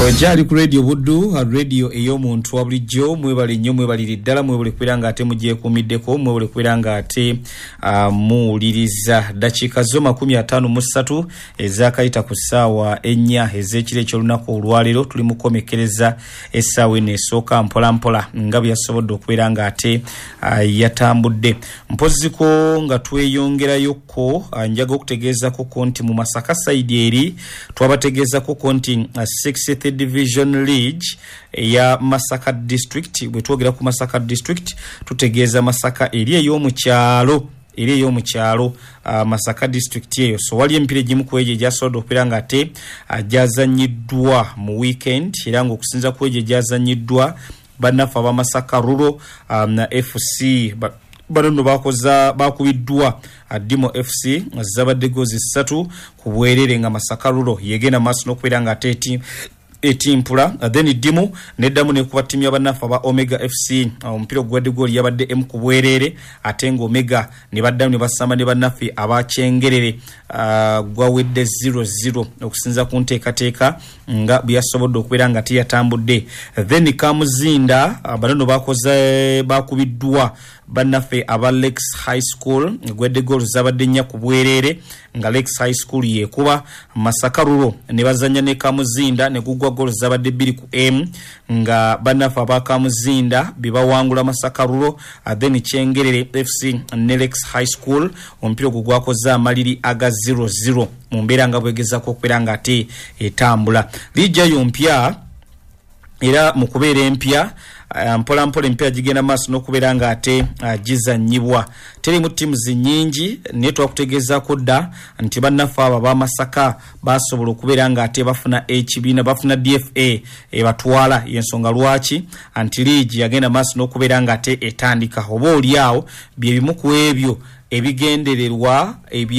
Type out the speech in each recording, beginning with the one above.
Ojali ku radio Buddu, radio ey'omuntu wa bulijjo, mwebale nnyo mwebalire ddala mwebale kubeera nga ate mugyekuumiddeko mwebale kubeera nga ate muwuliriza dakiika zo 53 ezakayita ku ssaawa 4 ez'ekiro eky'olunaku olwaleero tuli mu kukomekereza essaawa eno esooka mpola nga bwe yasobodde okubeera nga ate yatambudde mpoziko nga tweyongerayokko njaga okutegeezako ko nti mu Masaka side eri twabategeezako ko nti 60th Division League ya Masaka District bwe twogera ku Masaka District tutegeeza Masaka eri ey'omukyalo Masaka District eyo so wali empira egimu ku ejo egyasobola okubeera nga ate gyazannyiddwa mu weekend era ng'okusinza ku ejo egyazannyiddwa bannaffe aba Masaka Rural na FC bano bakubiddwa Dimo FC zabadde gozi 3 ku bwerere nga Masaka Rural yegenda maaso n'okubeera nga ate etimpula then Dimo neddamu ne kuba timu y'abannaffe aba Omega FC omupiira ogwadde gooli yabadde M ku bwerere ate nga Omega ne baddamu ne basamba ne bannaffe abakyengerere gwawedde 0-0 okusinza ku nteekateeka nga bwe yasobodde okubeera nga teyatambudde then Kamuzinda bano bakubiddwa bannaffe aba Lex High School gwedde goal zabadde nnya ku bwerere nga Lex High School yekuba Masaka Rural ne bazanya ne Kamuzinda ne gugwa goal zabadde 2 ku M nga bannaffe aba Kamuzinda bibawangula Masaka Rural then Kyengerere FC ne Lex High School omupiira gugwakoze amaliri aga 0-0 mu mbeera nga bwegezako okubeera nga ate etambula lijjayo mpya era mu kubeera empya mpola empya gigenda maaso n'okubeera nga ate gizannyibwa terimu timu nnyingi naye twakutegeezako dda nti bannaffe abo b'Amasaka basobola okubeera nga ate bafuna ekibiina bafuna DFA ebatwala y'ensonga lwaki anti liigi yagenda maaso n'okubeera nga ate etandika oba oli awo bye bimu ku ebyo ebigendererwa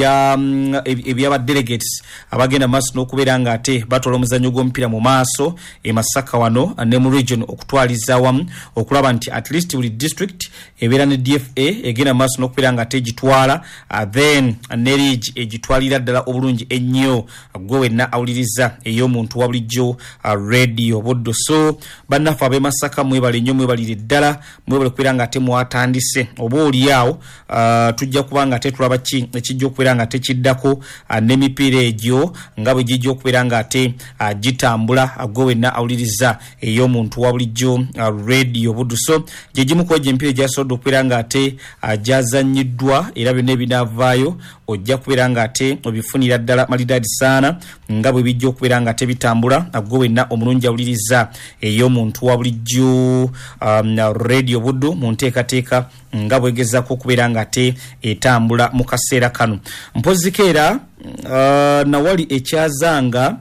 ebyaba delegates abagenda maaso n'okubeera nga ate batola omuzannyo gw'omupiira mu maaso e Masaka wano ne mu region okutwaliza wamu okulaba nti at least buli district ebeera ne DFA egenda maaso n'okubeera nga ate egitwala then ne league egitwalira ddala obulungi ennyo gwe wenna awuliriza ey'omuntu wa bulijjo radio Buddu so bannaffe ab'e Masaka mwebale nnyo mwebalire ddala mwebale okubeera nga ate mwatandise oba oli awo tujja kubanga ate tulaba ki ekijja okubeera nga ate kiddako n'emipiira egyo nga bwe gijja okubeera nga ate gitambula gwe wenna awuliriza ey'omuntu wa bulijjo radio Buddu so gye gimu ku emipiira egyasobodde okubeera nga ate gyazannyiddwa era byonna ebinaavaayo ojja kubeera nga ate obifunira ddala malidaadi saana nga bwe bijja okubeera nga ate bitambula gwe wenna omulungi awuliriza ey'omuntu wa bulijjo radio Buddu mu nteekateeka nga bwegezako okubeera nga ate etambula mu kaseera kano mpozikeera nawali ekyazanga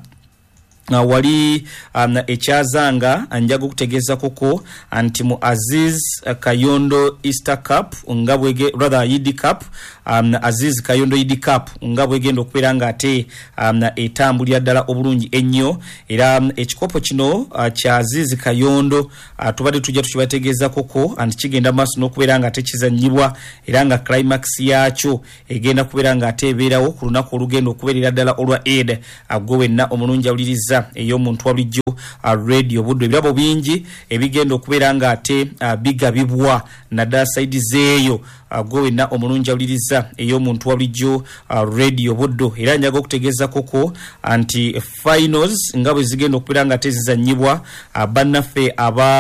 wali ekyazanga njaga okutegeeza koko anti mu Aziz Kayondo Easter Cup nga bwege rather Eid Cup Aziz Kayondo Eid Cup nga bwegenda okubeera nga ate etambulira ddala obulungi ennyo era ekikopo kino kya Aziz Kayondo tubadde tujja tukibategeeza koko anti kigenda maaso n'okubeera nga ate kizannyibwa era nga climax yaakyo egenda kubeera nga ate ebeerawo ku lunaku olugenda okubeerera ddala olwa Eid gwe wenna omulungi awuliriza ey'omuntu wa bulijjo radio Buddu ebirabo bingi ebigenda okubeera nga ate bigabibwa naddala saidi zeeyo gwe wenna omulungi awuliriza ey'omuntu wa bulijjo radio Buddu era njaga okutegeeza koko anti finals nga bwe zigenda okubeera nga ate zizannyibwa bannaffe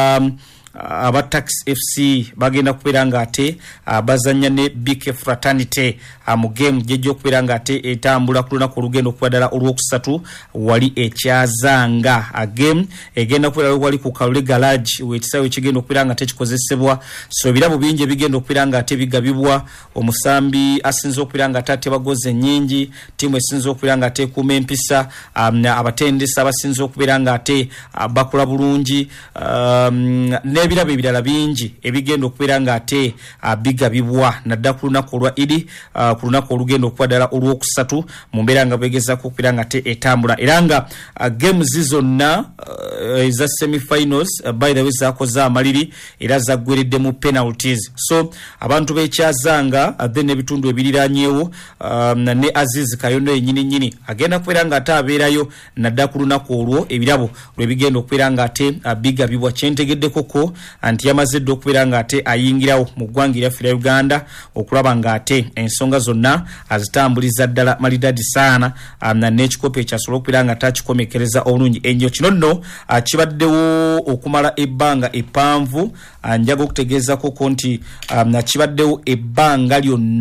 aba Tax FC bagenda kubeera nga ate bazanya ne BK Fraternity mu game gye okubeera nga ate etambula ku lunaku olugenda okuba ddala olwokusatu wali ekyazanga game egenda kubeera wali ku Kalule Garage wekisaawe kigenda okubeera nga ate kikozesebwa so ebirabo bingi ebigenda okubeera nga ate bigabibwa omusambi asinze okubeera nga ate bagoze nnyingi tiimu esinze okubeera nga ate kuuma empisa abatendesa abasinze okubeera nga ate bakola bulungi ne n'ebirabo ebirala bingi ebigenda okubeera ng'ate bigabibwa nadda ku lunaku olwa idi ku lunaku olugenda okuba ddala olwokusatu mu mbeera nga begezaako okubeera ng'ate etambula era nga games zonna eza semifinals by the way zaakoze amaliri era zaggweredde mu penalties so abantu bekyazanga then ebitundu ebiriranyeewo ne Aziz Kayondo yennyini agenda kubeera ng'ate abeerayo nadda ku lunaku olwo ebirabo lwebigenda okubeera ng'ate bigabibwa kyentegeddekoko anti yamaze dde okubeera ng'ate ayingirawo mu ggwanga lyaffe lya Uganda okulaba ng'ate ensonga zonna azitambuliza ddala malidadi saana n'ekikopo ekyasobola okubeera nga takikomekereza obulungi ennyo kino nno kibaddewo okumala ebbanga eppanvu njaga okutegeezako nti kibaddewo ebbanga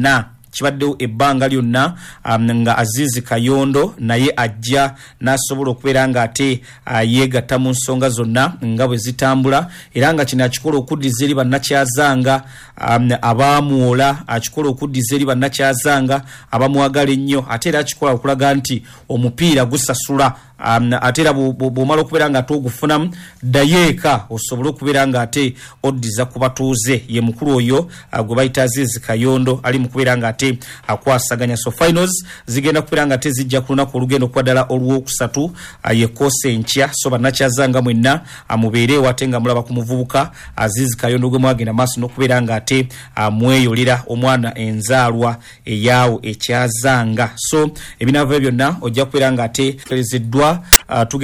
lyonna nga Aziz Kayondo naye ajja n'asobola okubeera ng'ate yeegatta mu nsonga zonna nga bwe zitambula era nga kino akikola okuddiza eri bannakyazanga abaamuwola akikola okuddiza eri bannakyazanga abamwagala ennyo ate era akikola okulaga nti omupiira gusasula ate era bw'omala okubeera ng'ate ogufunamu ddayo eka osobole okubeera ng'ate oddiza ku batuuze ye mukulu oyo gwe bayita Aziz Kayondo ali mu kubeera ng'ate akwasaganya so finals zigenda kubeera ng'ate zijja ku lunaku olugenda okuba ddala olwokusatu ye koosi enkya so bannakyazanga mwenna mubeereewo ate nga mulaba ku muvubuka Aziz Kayondo gwe mwagenda maaso n'okubeera ng'ate mweyolera omwana enzaalwa eyaawo ekyazanga so ebinaava byonna ojja kubeera ng'ate terezeddwa